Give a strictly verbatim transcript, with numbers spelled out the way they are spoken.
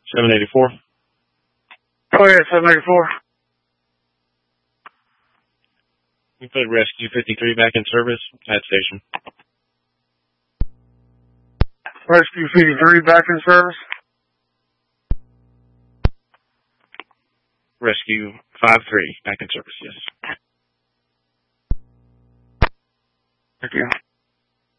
seven eighty-four. Oh, yeah, seven eighty-four. We put Rescue fifty-three back in service at station. Rescue fifty-three back in service. Rescue five three back in service, yes. Thank you.